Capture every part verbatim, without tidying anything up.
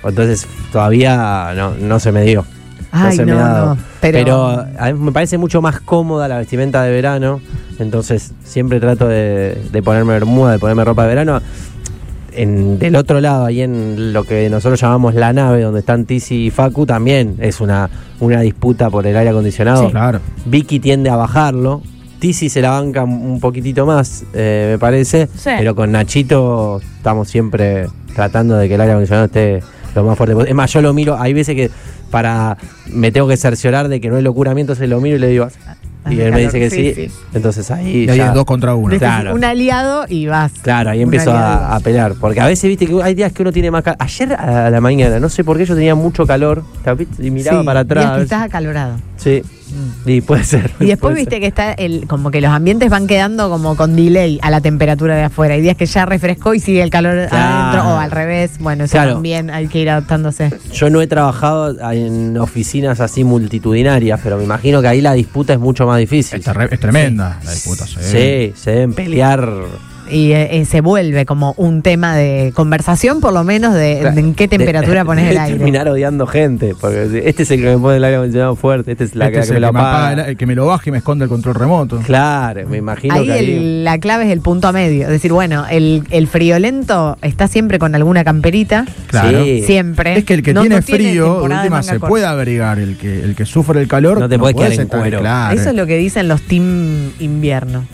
Entonces todavía no, no se me dio. Ay, no se no, me ha dado. no, pero... pero a mí me parece mucho más cómoda la vestimenta de verano. Entonces siempre trato de, de ponerme bermuda, de ponerme ropa de verano. En, del otro lado, ahí en lo que nosotros llamamos la nave, donde están Tizi y Facu, también es una, una disputa por el aire acondicionado. Sí, claro. Vicky tiende a bajarlo. Tizi se la banca un poquitito más, eh, me parece. Sí. Pero con Nachito estamos siempre tratando de que el aire acondicionado esté lo más fuerte posible. Es más, yo lo miro, hay veces que para me tengo que cerciorar de que no hay locuramiento, se lo miro y le digo... Y él me dice que sí, sí, sí. Entonces ahí y ahí ya, es dos contra uno. Claro. Un aliado y vas. Claro, ahí empiezo a, a pelear. Porque a veces, viste, que hay días que uno tiene más calor. Ayer a la mañana, no sé por qué yo tenía mucho calor y miraba sí, para atrás. Días que estás acalorado. Sí, mm. y puede ser. Y después viste ser. que está el, como que los ambientes van quedando como con delay a la temperatura de afuera. Hay días que ya refrescó y sigue el calor claro. adentro, o al revés. Bueno, eso claro. también hay que ir adaptándose. Yo no he trabajado en oficinas así multitudinarias, pero me imagino que ahí la disputa es mucho más difícil. Es, es tremenda sí. la disputa. Sí. sí, se deben pelear. Y eh, se vuelve como un tema de conversación, por lo menos, de, claro. de en qué temperatura de, pones de el aire. Terminar odiando gente, porque este es el que me pone el aire acondicionado fuerte, este es la este que, es que el me lo que apaga. Me apaga el que me lo baje y me esconde el control remoto. Claro, me imagino ahí que ahí... El, la clave es el punto a medio. Es decir, bueno, el, el friolento está siempre con alguna camperita. Claro. Sí. Siempre. Es que el que no, tiene no frío, tiene de última se corta. Puede abrigar. El que, el que sufre el calor no te no puedes quedar en estar, cuero. Claro. Eso es lo que dicen los team invierno.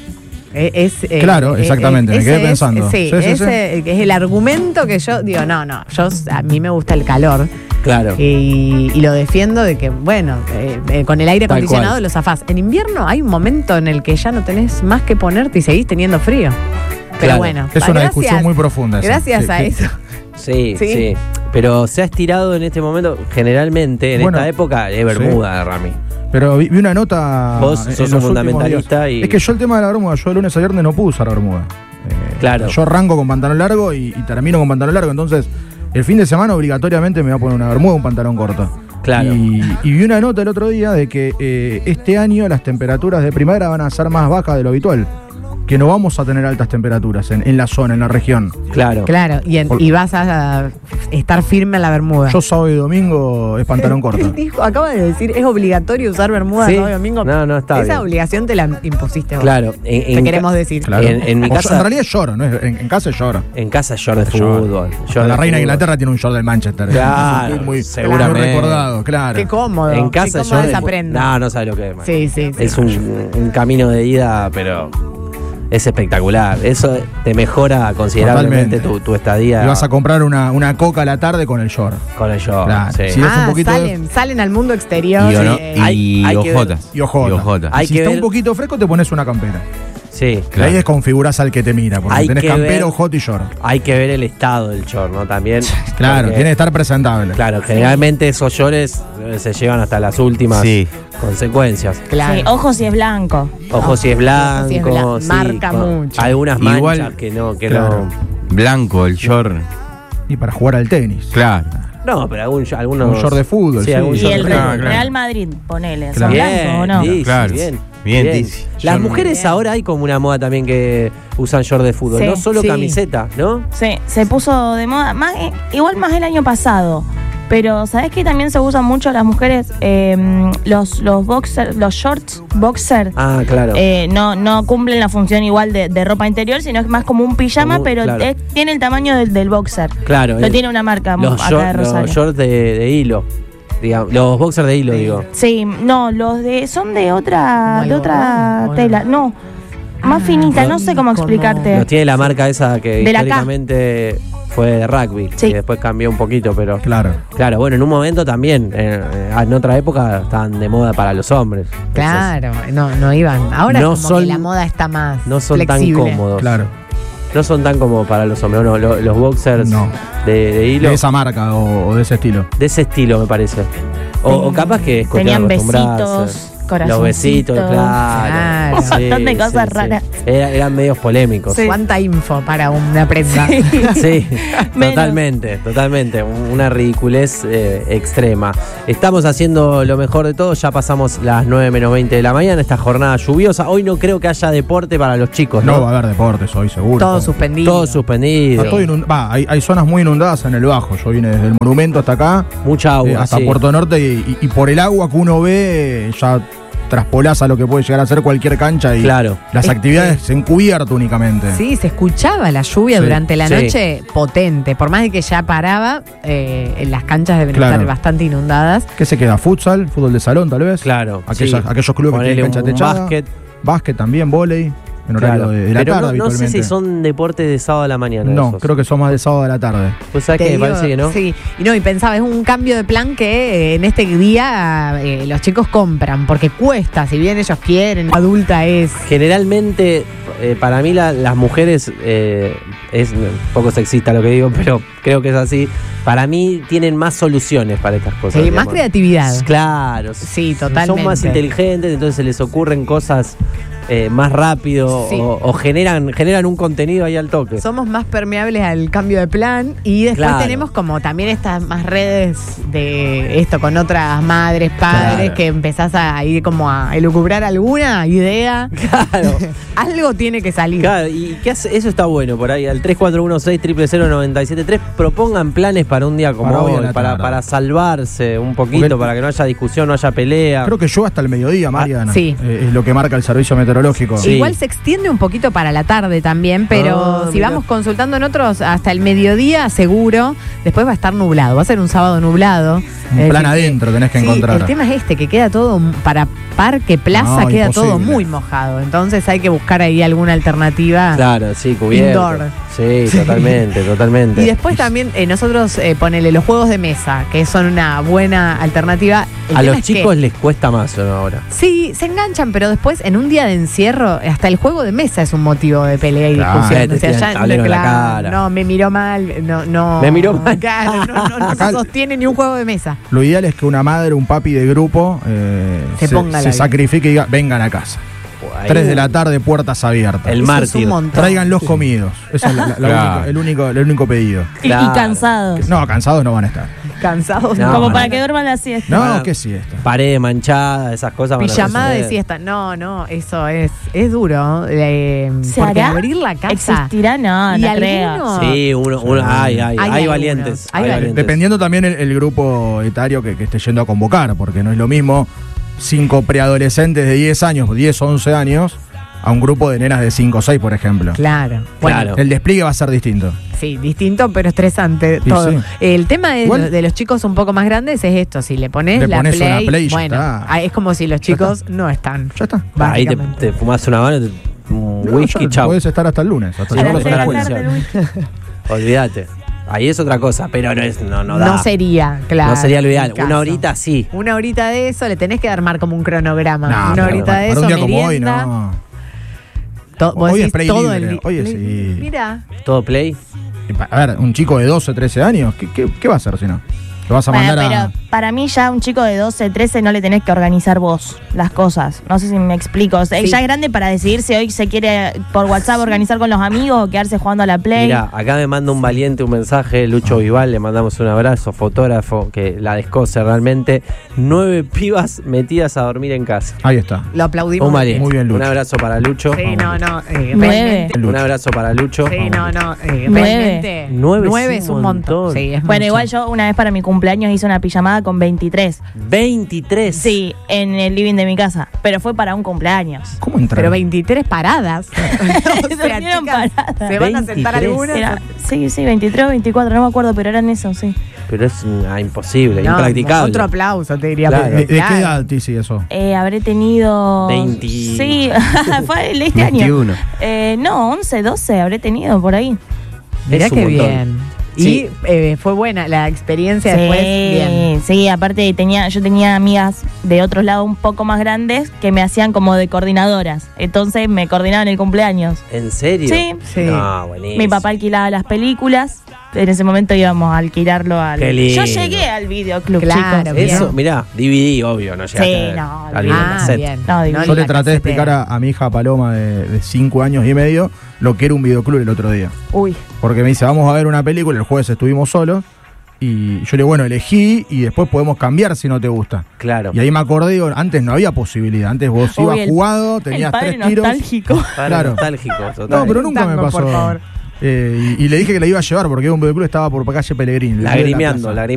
Es, eh, claro, exactamente, eh, me quedé es, pensando. Sí, sí, sí, ese sí. es el argumento que yo digo, no, no, yo a mí me gusta el calor. Claro. Y, y lo defiendo de que, bueno, eh, eh, con el aire acondicionado lo zafás. En invierno hay un momento en el que ya no tenés más que ponerte y seguís teniendo frío. Pero claro. bueno, es una gracias, discusión muy profunda. Esa. Gracias sí, a sí. eso. Sí, sí, sí. Pero se ha estirado en este momento, generalmente, en bueno, esta época, es bermuda, sí. Rami. Pero vi, vi una nota. Vos sos un fundamentalista y. Es que yo el tema de la bermuda, yo de lunes a viernes no puedo usar bermuda. Eh, claro. Yo arranco con pantalón largo y, y termino con pantalón largo, entonces el fin de semana obligatoriamente me voy a poner una bermuda o un pantalón corto. Claro. Y, y vi una nota el otro día de que eh, este año las temperaturas de primavera van a ser más bajas de lo habitual. Que no vamos a tener altas temperaturas en, en la zona, en la región. Claro. Claro, y, en, y vas a, a estar firme en la bermuda. Yo sábado y domingo es pantalón corto. Dijo, acaba de decir, ¿es obligatorio usar bermuda ¿Sí? sábado y domingo? No, no está Esa bien. obligación te la impusiste vos. Claro. En, te en queremos decir. Claro. En, en mi o casa... Yo, en realidad lloro, ¿no? En, en casa lloro. En casa lloro de fútbol. Lloro la reina de Inglaterra tiene un short del Manchester. Claro, muy, muy, seguramente. Muy recordado, claro. Qué cómodo. En casa yo yo... aprendo. No, no sabes lo que es. Sí, sí, sí. Es un, un camino de ida, pero... Es espectacular. Eso te mejora considerablemente tu, tu estadía. Y vas a comprar una, una coca a la tarde con el short. Con el short, claro. sí. Si ah, un poquito salen, de... salen al mundo exterior. Y, o no, eh, y, hay, hay ojotas. Y ojotas. Y ojotas. Hay si que está ver... un poquito fresco, te pones una campera. Sí, claro. Ahí desconfigurás al que te mira, porque hay tenés que campero, ver, hot y short. Hay que ver el estado del short, ¿no? También. Claro, porque, tiene que estar presentable. Claro, generalmente esos shorts se llevan hasta las últimas sí. consecuencias. Claro. Sí, ojo si es blanco. Ojo si es blanco. Si es blanco. Sí, marca mucho. Algunas manchas Igual, que no, que claro. no. Blanco, el short. Y para jugar al tenis. Claro. No, pero algún, algunos. Un short de fútbol. Sí, sí. algún Y short el de Real, fútbol. claro. Real Madrid, ponele. Claro. ¿Son blancos o no? Dice, Claro. Bien, Bien, bien. dice. Las Yo- mujeres ahora hay como una moda también que usan short de fútbol, Sí, no solo sí. camiseta, ¿no? Sí, se puso de moda, más, eh, igual más el año pasado. Pero ¿sabés que también se usan mucho las mujeres eh, los los boxer, los shorts boxer? Ah, claro. Eh, no, no cumplen la función igual de, de ropa interior, sino es más como un pijama, Como un- pero claro. es- tiene el tamaño del, del boxer. Claro. Lo eh, tiene una marca los acá short- de Rosario. Los shorts de, de hilo. Digamos, los boxers de hilo, digo. Sí, no, los de son de otra Como de otra algodón, tela, no. Más Ah, finita, no sí, sé cómo como- explicarte. Los tiene la marca esa que De la K. históricamente fue de rugby. Sí. Y después cambió un poquito, pero. Claro. Claro, bueno, en un momento también, eh, en otra época estaban de moda para los hombres. Entonces, Claro, no, no iban. Ahora No como son- que la moda está más no son flexible. tan cómodos. Claro. No son tan cómodos para los hombres. No, lo- los boxers No. de, de hilo. De esa marca o, o de ese estilo. De ese estilo, me parece. O, o capaz que es cuestión Tenían de acostumbrarse. besitos. corazoncitos. Los besitos, claro. Claro. Sí, Bastante cosas sí, raras. sí. Era- eran medios polémicos. Sí. ¿Cuánta info para una prenda? Sí, Menos. totalmente, totalmente. Una ridiculez eh, extrema. Estamos haciendo lo mejor de todo. Ya pasamos las nueve menos veinte de la mañana. Esta jornada lluviosa. Hoy no creo que haya deporte para los chicos, ¿no? No va a haber deportes hoy, seguro. Todo suspendido. Todo suspendido. Está todo inund- va, hay, hay zonas muy inundadas en el Bajo. Yo vine desde el Monumento hasta acá, Mucha agua. eh, hasta sí. Puerto Norte, y, y- y por el agua que uno ve, eh, ya traspolás a lo que puede llegar a ser cualquier cancha y Claro. las Es actividades encubierto únicamente. Sí, se escuchaba la lluvia Sí, durante la sí. noche potente. Por más de que ya paraba, eh, en las canchas deben Claro. estar bastante inundadas. ¿Qué se queda? ¿Futsal? ¿Fútbol de salón, tal vez? Claro. Aquellas- sí. Aquellos clubes que Ponele tienen cancha un techada. básquet. Básquet también, vóley, en horario Claro. de, de la Pero tarde no, no sé habitualmente. si son deportes de sábado a la mañana. No, esos. creo que son más de sábado a la tarde. Pues sabes Te que me digo, parece que no. Sí, y no, y pensaba, es un cambio de plan que eh, en este día eh, los chicos compran, porque cuesta, si bien ellos quieren, adulta es. Generalmente, eh, para mí la- las mujeres, eh, es un poco sexista lo que digo, pero creo que es así. Para mí tienen más soluciones para estas cosas. Sí, más digamos. creatividad. Claro. Sí, Son totalmente. más inteligentes, entonces se les ocurren cosas eh, más rápido Sí. o, o generan, generan un contenido ahí al toque. Somos más permeables al cambio de plan y después Claro. tenemos como también estas más redes de esto con otras madres, padres, Claro. que empezás a ir como a elucubrar alguna idea. Claro. Algo tiene que salir. Claro, y qué hace? Eso está bueno por ahí. Al tres cuatro uno seis cero cero cero nueve siete tres propongan planes para un día como Para hoy a hoy, la para, tarde. para salvarse un poquito, Porque- para que no haya discusión, no haya pelea. Creo que llueve hasta el mediodía, Mariana. sí. Eh, es lo que marca el servicio meteorológico. Sí. Igual se extiende un poquito para la tarde también, pero Ah, si mira. vamos consultando en otros, hasta el mediodía seguro, después va a estar nublado, va a ser un sábado nublado. Un Es plan decir, adentro tenés que sí, encontrar. el tema es este, que queda todo, para Parque Plaza No, queda imposible. todo muy mojado, entonces hay que buscar ahí alguna alternativa. Claro, sí, cubierto. Indoor. Sí, totalmente, totalmente. Y después también eh, nosotros eh, ponele los juegos de mesa, que son una buena alternativa. El A tema los es que- chicos les cuesta más, ¿o no? Ahora. Sí, se enganchan, pero después en un día de encierro, hasta el juego de mesa es un motivo de pelea y Claro, discusión. te O sea, tiran ya el tablero en la claro, cara. no, me miró mal, no, no. Me miró mal. Claro, no, no, no Acá- se sostiene ni un juego de mesa. Lo ideal es que una madre, un papi de grupo eh, Se ponga la vida. sacrifique y diga, vengan a casa. Ahí. Tres de la tarde, puertas abiertas. El Eso es mártir. un montón. Traigan los comidos. Ese es la- la- la Claro. única- el, único, el único pedido. Y, y Claro. cansados. No, cansados no van a estar. Cansados. No, Como no, para no. que duerman la siesta. No, Bueno. qué siesta. Pared manchada, esas cosas. van a Pijamada de suceder. siesta. No, no, eso es, es duro. eh, ¿Se porque hará? abrir la casa. ¿Existirá? No, y no creo. alguno- Sí, uno, uno, hay, hay, hay, algunos. valientes. Hay hay valientes. valientes. Dependiendo también el, el grupo etario que, que esté yendo a convocar, porque no es lo mismo cinco preadolescentes de diez años, diez o once años, a un grupo de nenas de cinco o seis, por ejemplo. Claro. Bueno, Claro. El despliegue va a ser distinto. sí, distinto pero estresante Y todo. sí. El tema es Igual- de los chicos un poco más grandes es esto, si le pones Le la pones play, una play y ya bueno, está. ah, es como si los chicos no están. Ya está. Ahí te, básicamente. te fumas una mano, te- un No, whisky, ya chau. Puedes estar hasta el lunes. Hasta Sí, A llevarlos las a tres de la la escuela. tarde, el whisky. Olvídate. Ahí es otra cosa, pero no es, no, no da. No sería, claro. No sería lo en ideal. caso. Una horita sí. Una horita de eso, le tenés que armar como un cronograma. No, una pero horita para- de para eso, un día como hoy, merienda. no. To- vos Hoy decís es play todo libre, el día. hoy es sí. Mira, Todo play. Y pa- A ver, un chico de doce, trece años, ¿qué, qué, qué va a hacer si no? Lo vas a Bueno, mandar pero a. para mí ya un chico de doce, trece no le tenés que organizar vos las cosas. No sé si me explico. O sea, Sí. ya es grande para decidir si hoy se quiere por WhatsApp organizar con los amigos o quedarse jugando a la Play. Mira, acá me manda un valiente un mensaje, Lucho Vival, le mandamos un abrazo, fotógrafo, que la descoce realmente. Nueve pibas metidas a dormir en casa. Ahí está. lo aplaudimos. Un valiente. Muy bien, Lucho. Un abrazo para Lucho. Sí, no, no. eh, Nueve. realmente- Un abrazo para Lucho. Sí, no, no. eh, Nueve. realmente. Nueve Nueve es es un un montón. montón. Sí, es Bueno, mucho. igual yo una vez para mi cumpleaños hice una pijamada con veintitrés. veintitrés. Sí, en el living de mi casa. Pero fue para un cumpleaños. ¿Cómo entrar? Pero veintitrés paradas. o sea, Durmieron chicas, paradas. se van a sentar veintitrés. algunas. Era- sí, sí, veintitrés o veinticuatro, no me acuerdo, pero eran eso, sí. Pero es ah, imposible, No, impracticable. Otro aplauso, te diría. Claro. porque, ¿De, de claro. qué edad, Tizi, eso? Eh, habré tenido. veinte. Sí, fue el- este veintiuno. año. Eh, no, once, doce habré tenido por ahí. Mirá Es un qué montón. bien. Sí. Y eh, fue buena la experiencia después. Bien. sí, aparte tenía, yo tenía amigas de otros lados un poco más grandes que me hacían como de coordinadoras. Entonces me coordinaban el cumpleaños. ¿En serio? Sí. Sí. No, buenísimo. Mi papá alquilaba las películas en ese momento íbamos a alquilarlo al. Qué lindo. Yo llegué al videoclub, Claro, chicos. bien. Eso, mirá, D V D, obvio, no llegaste Sí, a- no, al bien. Ah, videocassette. bien. No, digo, Yo le la traté de casetera. explicar a, a mi hija Paloma de cinco años y medio lo que era un videoclub el otro día. Uy. Porque me dice, vamos a ver una película, el jueves estuvimos solos. Y yo le digo, bueno, elegí y después podemos cambiar si no te gusta. Claro. Y ahí me acordé, digo, antes no había posibilidad. Antes vos Uy, ibas el- jugado, tenías El padre tres tiros. nostálgico. Padre claro. nostálgico, total. No, pero nunca me Tango, pasó. por favor. Eh, y, y le dije que la iba a llevar porque un videoclub estaba por calle Pellegrini. Le llevé de la Lagrimeando, casa. lagrimeando.